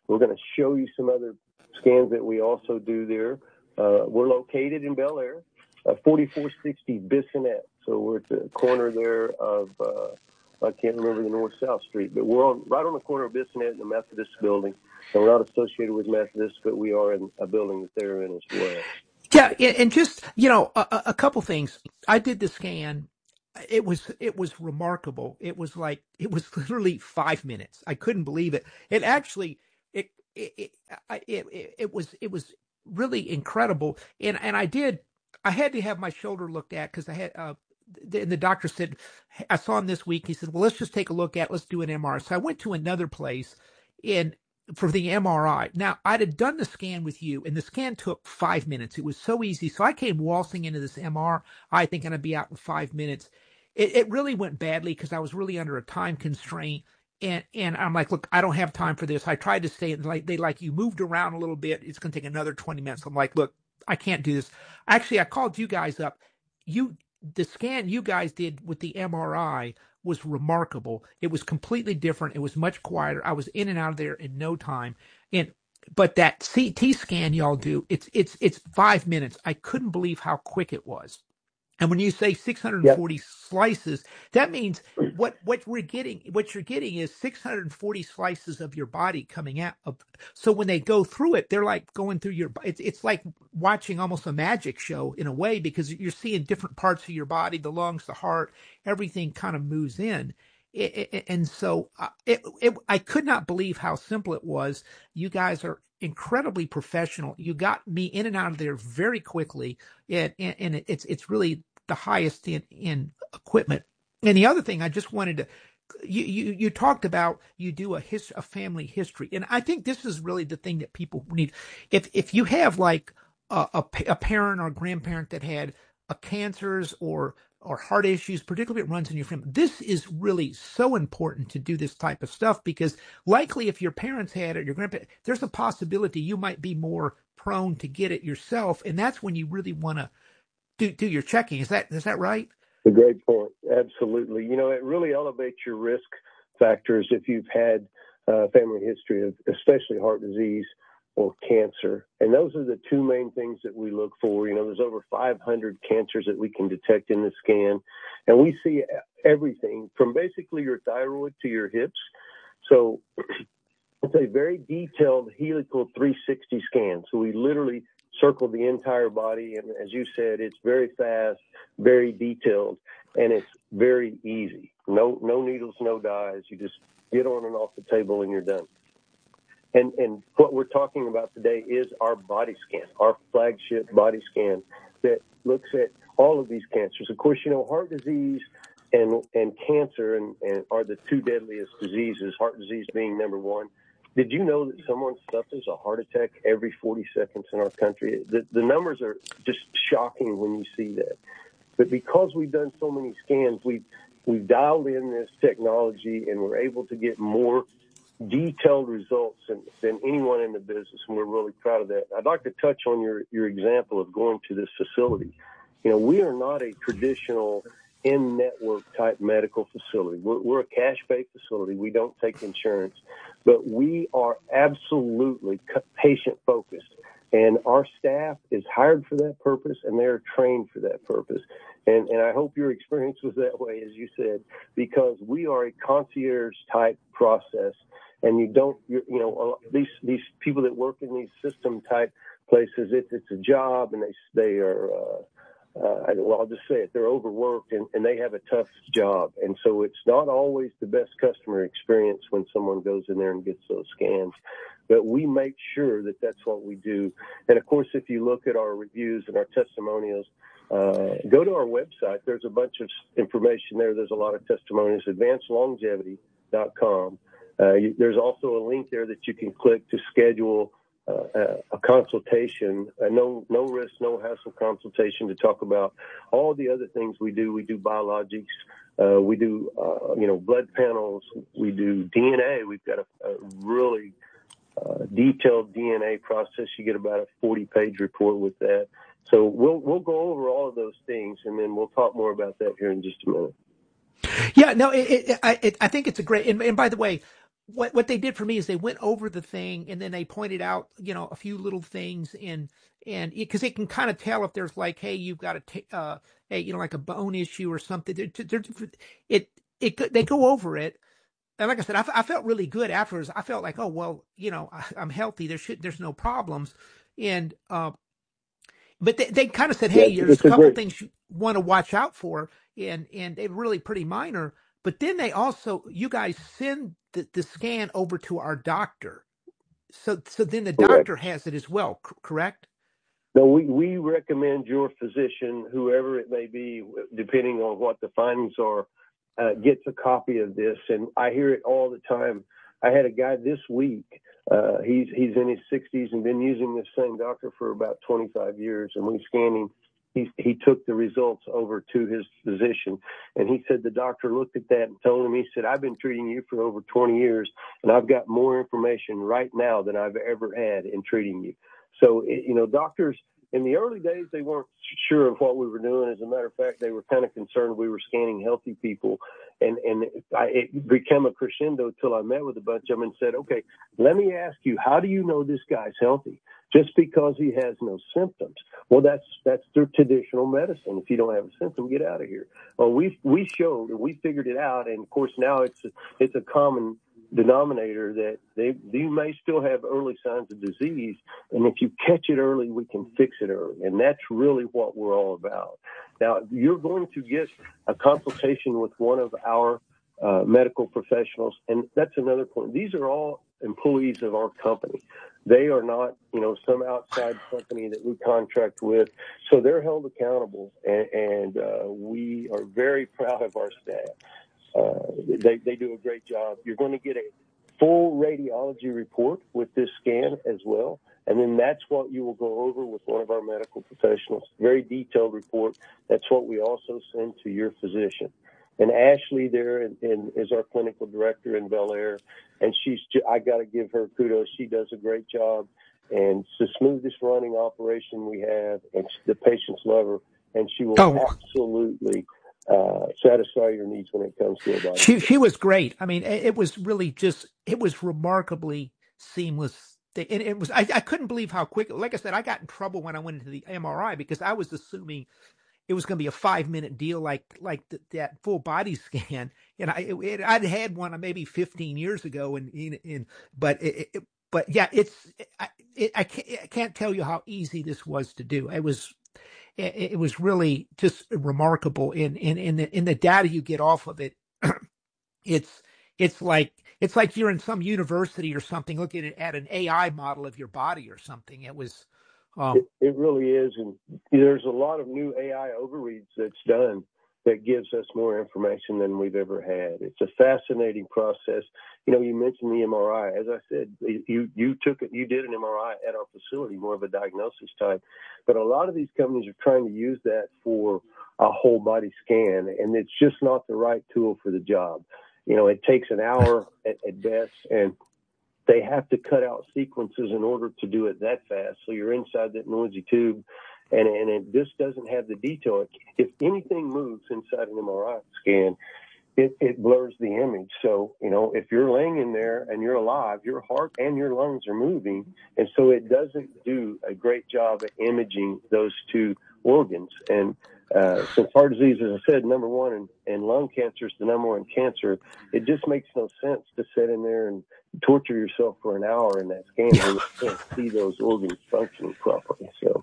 We're going to show you some other scans that we also do there. Uh, we're located in Bel Air, uh, forty-four sixty Bissonnette. So we're at the corner there of, uh, I can't remember the north-south street, but we're on right on the corner of Bissonnette and the Methodist building. And we're not associated with Methodist, but we are in a building that they're in as well. Yeah, and just, you know, a, a couple things. I did the scan. It was it was remarkable. It was like it was literally five minutes. I couldn't believe it. It actually it it it it, it, it was it was really incredible. And and I did I had to have my shoulder looked at because I had uh the, the doctor said, I saw him this week. He said, well, let's just take a look at, let's do an M R I. So I went to another place in for the M R I. Now, I'd have done the scan with you, and the scan took five minutes. It was so easy. So I came waltzing into this M R I thinking I'd be out in five minutes. It, it really went badly because I was really under a time constraint. And and I'm like, look, I don't have time for this. I tried to stay, and like they like, you moved around a little bit. It's going to take another twenty minutes. I'm like, look, I can't do this. Actually, I called you guys up. You The scan you guys did with the M R I was remarkable. It was completely different. It was much quieter. I was in and out of there in no time. And but that C T scan y'all do, it's it's it's five minutes. I couldn't believe how quick it was. And when you say six hundred forty yep. slices, that means what what we're getting, what you're getting is six hundred forty slices of your body coming out of. So when they go through it, they're like going through your. It's it's like watching almost a magic show in a way, because you're seeing different parts of your body, the lungs, the heart, everything kind of moves in. It, it, and so uh, it, it, I could not believe how simple it was. You guys are incredibly professional. You got me in and out of there very quickly, and, and, and it's it's really the highest in, in equipment. And the other thing I just wanted to, you you, you talked about you do a his, a family history, and I think this is really the thing that people need. If if you have like a, a, a parent or grandparent that had a cancers or or heart issues, particularly if it runs in your family, this is really so important to do this type of stuff, because likely if your parents had it, your grandparents, there's a possibility you might be more prone to get it yourself, and that's when you really want to do do your checking. Is that is that right? A great point. Absolutely. You know, it really elevates your risk factors if you've had a family history of especially heart disease or cancer. And those are the two main things that we look for. You know, there's over five hundred cancers that we can detect in the scan. And we see everything from basically your thyroid to your hips. So it's a very detailed helical three sixty scan. So we literally circle the entire body. And as you said, it's very fast, very detailed, and it's very easy. No, no needles, no dyes. You just get on and off the table and you're done. And and what we're talking about today is our body scan, our flagship body scan that looks at all of these cancers. Of course, you know, heart disease and and cancer and, and are the two deadliest diseases, heart disease being number one. Did you know that someone suffers a heart attack every forty seconds in our country? The, the numbers are just shocking when you see that. But because we've done so many scans, we've, we've dialed in this technology and we're able to get more detailed results than, than anyone in the business, and we're really proud of that. I'd like to touch on your, your example of going to this facility. You know, we are not a traditional in-network type medical facility. We're, we're a cash-pay facility. We don't take insurance, but we are absolutely patient-focused, and our staff is hired for that purpose, and they're trained for that purpose. And, and I hope your experience was that way, as you said, because we are a concierge-type process. And you don't, you know, these these people that work in these system type places, it's it's a job, and they they are, uh, uh, well, I'll just say it, they're overworked, and, and they have a tough job, and so it's not always the best customer experience when someone goes in there and gets those scans. But we make sure that that's what we do. And of course, if you look at our reviews and our testimonials, uh, go to our website. There's a bunch of information there. There's a lot of testimonials. advanced longevity dot com. Uh, you, there's also a link there that you can click to schedule uh, a, a consultation, a no no risk, no hassle consultation to talk about all the other things we do. We do biologics, uh, we do uh, you know blood panels, we do D N A. We've got a, a really uh, detailed D N A process. You get about a forty page report with that. So we'll we'll go over all of those things, and then we'll talk more about that here in just a minute. Yeah, no, it, it, I, it, I think it's a great. And, and by the way, what what they did for me is they went over the thing and then they pointed out, you know, a few little things and and because it can kind of tell if there's like, hey, you've got a t- uh, hey, you know, like a bone issue or something. They're, they're, it it they go over it. And like I said, I, I felt really good afterwards. I felt like, oh well, you know, I, I'm healthy. There should there's no problems. And uh, but they, they kind of said, hey, Yeah, there's a couple great. things you want to watch out for, and and they're really pretty minor. But then they also, you guys send the, the scan over to our doctor, so so then the Correct. doctor has it as well. C- correct? No, we, we recommend your physician, whoever it may be, depending on what the findings are, uh, gets a copy of this. And I hear it all the time. I had a guy this week. Uh, he's he's in his sixties and been using this same doctor for about twenty-five years. And we scanned him. He, he took the results over to his physician, and he said the doctor looked at that and told him, he said, I've been treating you for over twenty years, and I've got more information right now than I've ever had in treating you. So, it, you know, doctors, in the early days, they weren't sure of what we were doing. As a matter of fact, they were kind of concerned we were scanning healthy people. And, and I, it became a crescendo till I met with a bunch of them and said, okay, let me ask you, how do you know this guy's healthy? Just because he has no symptoms. Well, that's that's their traditional medicine. If you don't have a symptom, get out of here. Well, we we showed and we figured it out, and of course now it's a, it's a common denominator that they you may still have early signs of disease, and if you catch it early, we can fix it early, and that's really what we're all about. Now, you're going to get a consultation with one of our uh, medical professionals, and that's another point. These are all employees of our company. They are not, you know, some outside company that we contract with, so they're held accountable, and, and uh, we are very proud of our staff. Uh, they, they do a great job. You're going to get a full radiology report with this scan as well, and then that's what you will go over with one of our medical professionals. Very detailed report. That's what we also send to your physician. And Ashley there in, in, is our clinical director in Bel Air, and she's I got to give her kudos. She does a great job, and it's the smoothest running operation we have, and the patients love her, and she will oh. absolutely uh, satisfy your needs when it comes to her body. She she was great. I mean, it, it was really just it was remarkably seamless. And it was I, I couldn't believe how quick. Like I said, I got in trouble when I went into the M R I because I was assuming it was going to be a five minute deal, like like the, that full body scan. And I it, I'd had one maybe fifteen years ago, and in, in but it, it, but yeah, it's I it, I, can't, I can't tell you how easy this was to do. It was it, it was really just remarkable. In in in the in the data you get off of it, it's it's like it's like you're in some university or something looking at an A I model of your body or something. It was. Um, it, it really is, and there's a lot of new A I overreads that's done that gives us more information than we've ever had. It's a fascinating process. You know, you mentioned the M R I. As I said, you you took it, you did an M R I at our facility, more of a diagnosis type. But a lot of these companies are trying to use that for a whole body scan, and it's just not the right tool for the job. You know, it takes an hour at, at best, and they have to cut out sequences in order to do it that fast. So you're inside that noisy tube, and, and it just doesn't have the detail. If anything moves inside an M R I scan, it, it blurs the image. So, you know, if you're laying in there and you're alive, your heart and your lungs are moving, and so it doesn't do a great job at imaging those two organs. And uh, since heart disease, as I said, number one, and, and lung cancer is the number one cancer, it just makes no sense to sit in there and torture yourself for an hour in that scan and you can't see those organs functioning properly. So,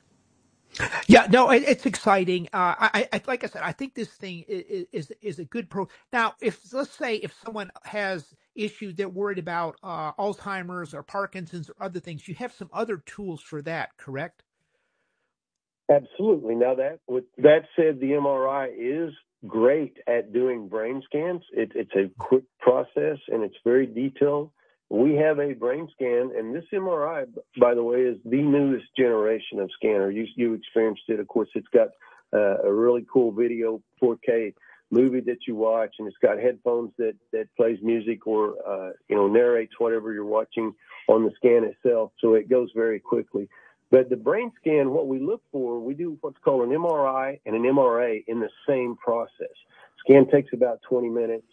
yeah, no, it, it's exciting. Uh, I, I, like I said, I think this thing is is, is a good pro. Now, if let's say if someone has issues, they're worried about uh, Alzheimer's or Parkinson's or other things, you have some other tools for that, correct? Absolutely. Now that with that said, the M R I is great at doing brain scans. It, it's a quick process and it's very detailed. We have a brain scan, and this M R I, by the way, is the newest generation of scanner. You, you experienced it. Of course, it's got uh, a really cool video four K movie that you watch, and it's got headphones that, that plays music or, uh, you know, narrates whatever you're watching on the scan itself. So it goes very quickly. But the brain scan, what we look for, we do what's called an M R I and an M R A in the same process. Scan takes about twenty minutes.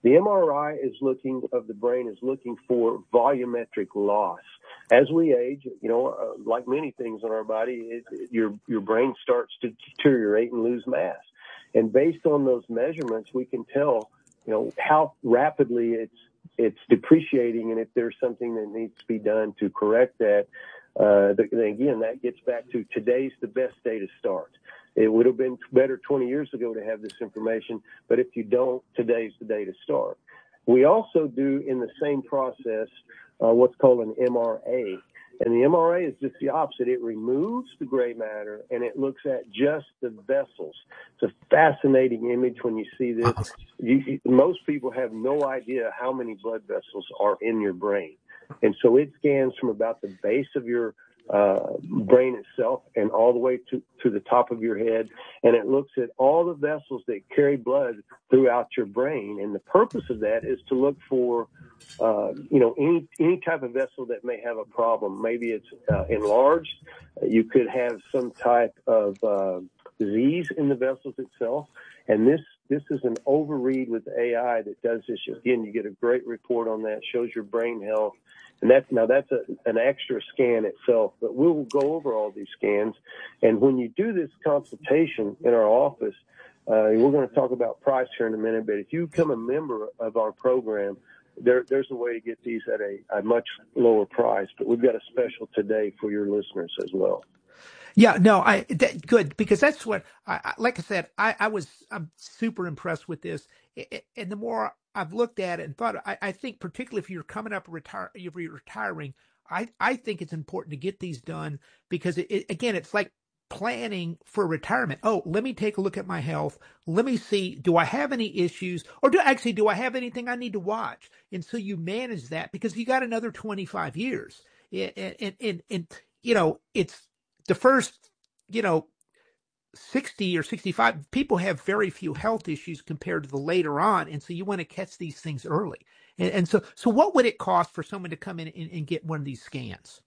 The M R I is looking of the brain is looking for volumetric loss. As we age, you know, uh, like many things in our body, it, it, your your brain starts to deteriorate and lose mass. And based on those measurements, we can tell, you know, how rapidly it's it's depreciating, and if there's something that needs to be done to correct that. Uh, then again, that gets back to today's the best day to start. It would have been better twenty years ago to have this information, but if you don't, today's the day to start. We also do in the same process uh, what's called an M R A. And the M R A is just the opposite. It removes the gray matter and it looks at just the vessels. It's a fascinating image when you see this. You, most people have no idea how many blood vessels are in your brain. And so it scans from about the base of your uh, brain itself and all the way to, to the top of your head. And it looks at all the vessels that carry blood throughout your brain. And the purpose of that is to look for, uh, you know, any, any type of vessel that may have a problem. Maybe it's uh, enlarged. You could have some type of uh, disease in the vessels itself. And this, this is an overread with A I that does this. Again, you get a great report on that, shows your brain health. And that's, now that's a, an extra scan itself, but we will go over all these scans. And when you do this consultation in our office, uh, we're going to talk about price here in a minute, but if you become a member of our program, there, there's a way to get these at a, a much lower price, but we've got a special today for your listeners as well. Yeah, no, I that, good, because that's what I, I like I said, I, I was I'm super impressed with this. It, and the more I've looked at it and thought, I, I think particularly if you're coming up retire, you're retiring, I, I think it's important to get these done because it, it, again, it's like planning for retirement. Oh, let me take a look at my health. Let me see, do I have any issues, or do actually do I have anything I need to watch? And so you manage that because you got another twenty-five years, and and and, and you know it's. The first, you know, sixty or sixty-five, people have very few health issues compared to the later on. And so you want to catch these things early. And, and so, so what would it cost for someone to come in and, and get one of these scans?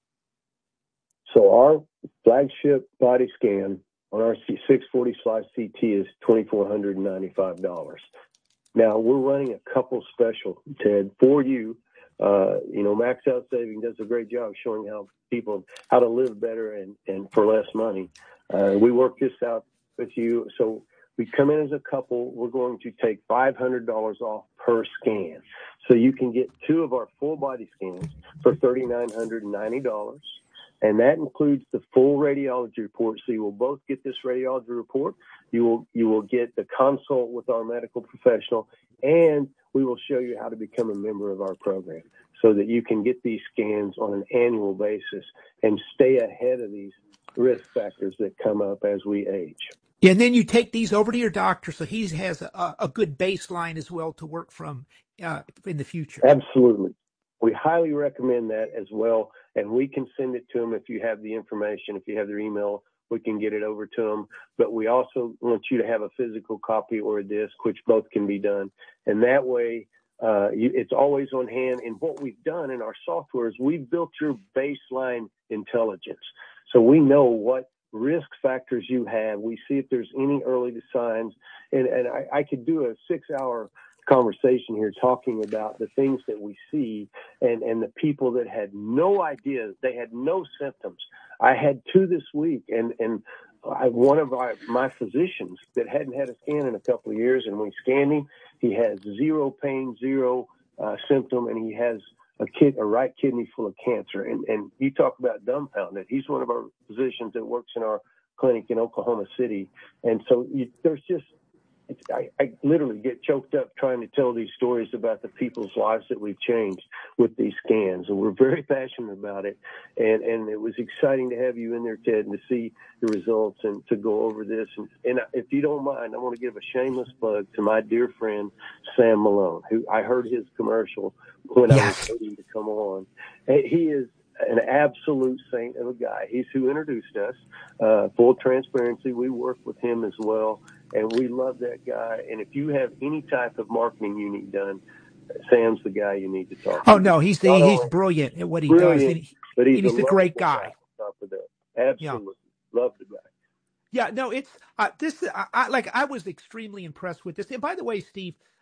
So our flagship body scan on our six forty Slice C T is two thousand four hundred ninety-five dollars. Now we're running a couple special, Ted, for you. Uh, you know, Max Out Saving does a great job showing how people how to live better and, and for less money. Uh, we work this out with you. So we come in as a couple. We're going to take five hundred dollars off per scan. So you can get two of our full body scans for three thousand nine hundred ninety dollars. And that includes the full radiology report. So you will both get this radiology report. You will, you will get the consult with our medical professional, and we will show you how to become a member of our program so that you can get these scans on an annual basis and stay ahead of these risk factors that come up as we age. Yeah, and then you take these over to your doctor so he has a, a good baseline as well to work from uh, in the future. Absolutely. We highly recommend that as well, and we can send it to them if you have the information, if you have their email. We can get it over to them, but we also want you to have a physical copy or a disc, which both can be done. And that way, uh, you, it's always on hand. And what we've done in our software is we've built your baseline intelligence. So we know what risk factors you have. We see if there's any early signs. And, and I, I could do a six-hour conversation here talking about the things that we see and, and the people that had no idea, they had no symptoms. I had two this week, and, and I, one of our, my physicians that hadn't had a scan in a couple of years, and we scanned him, he has zero pain, zero uh, symptom, and he has a kid, a right kidney full of cancer. And, and you talk about dumbfounded. He's one of our physicians that works in our clinic in Oklahoma City. And so you, there's just, It's, I, I literally get choked up trying to tell these stories about the people's lives that we've changed with these scans. And we're very passionate about it. And, and it was exciting to have you in there, Ted, and to see the results and to go over this. And, and if you don't mind, I want to give a shameless plug to my dear friend, Sam Malone, who I heard his commercial when yes. I was waiting to come on. He is an absolute saint of a guy. He's who introduced us. Uh, full transparency, we work with him as well. And we love that guy. And if you have any type of marketing you need done, Sam's the guy you need to talk to. Oh, no, he's the, he's brilliant at what he brilliant, does. And he, but he's, and he's a, a great guy. Absolutely. Yeah. Love the guy. Yeah, no, it's uh, this. I, I like. I was extremely impressed with this. And by the way, Steve,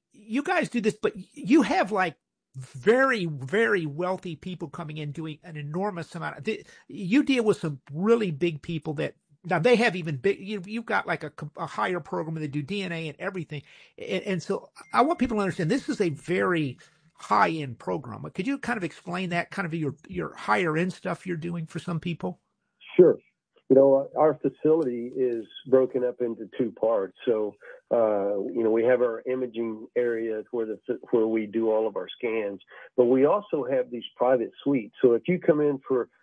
you guys do this, but you have like very, very wealthy people coming in doing an enormous amount. Of, you deal with some really big people that now they have even big. You, you've got like a, a higher program and they do D N A and everything. And, and so I want people to understand this is a very high end program. Could you kind of explain that kind of your your higher end stuff you're doing for some people? Sure. You know, our facility is broken up into two parts. So, uh, you know, we have our imaging areas where the where we do all of our scans, but we also have these private suites. So if you come in for